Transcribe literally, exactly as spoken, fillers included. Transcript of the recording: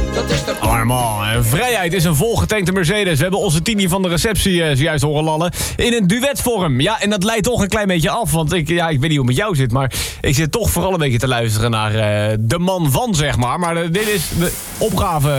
dat is de... Armand, en vrijheid is een volgetankte Mercedes. We hebben onze Tini van de receptie uh, zojuist horen lallen. In een duetvorm. Ja, en dat leidt toch een klein beetje af. Want ik, ja, ik weet niet hoe het met jou zit. Maar ik zit toch vooral een beetje te luisteren naar uh, de man van, zeg maar. Maar uh, dit is de opgave